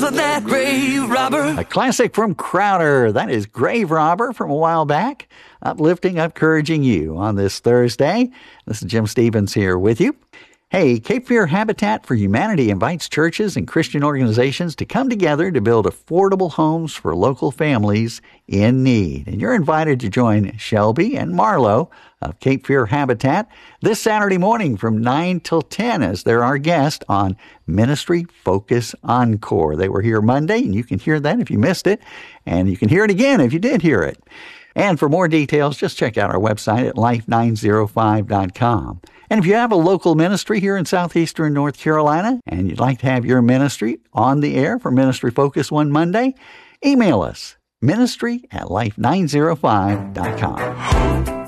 for that grave robber. A classic from Crowder. That is Grave Robber from a while back. Uplifting, encouraging you on this Thursday. This is Jim Stevens here with you. Hey, Cape Fear Habitat for Humanity invites churches and Christian organizations to come together to build affordable homes for local families in need. And you're invited to join Shelby and Marlo of Cape Fear Habitat this Saturday morning from 9 till 10 as they're our guest on Ministry Focus Encore. They were here Monday, and you can hear that if you missed it, and you can hear it again if you did hear it. And for more details, just check out our website at life905.com. And if you have a local ministry here in southeastern North Carolina and you'd like to have your ministry on the air for Ministry Focus one Monday, email us, ministry@life905.com.